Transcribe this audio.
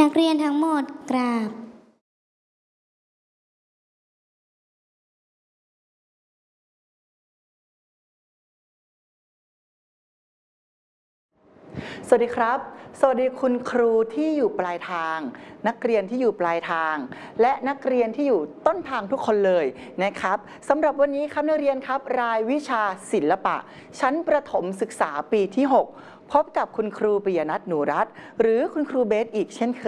นักเรียนทั้งหมดกราบสวัสดีครับสวัสดีคุณครูที่อยู่ปลายทางนักเรียนที่อยู่ปลายทางและนักเรียนที่อยู่ต้นทางทุกคนเลยนะครับสำหรับวันนี้ครับนักเรียนครับรายวิชาศิลปะชั้นประถมศึกษาปีที่ 6พบกับคุณครูปิยนัท หนูรัตน์หรือคุณครูเบสอีกเช่นเค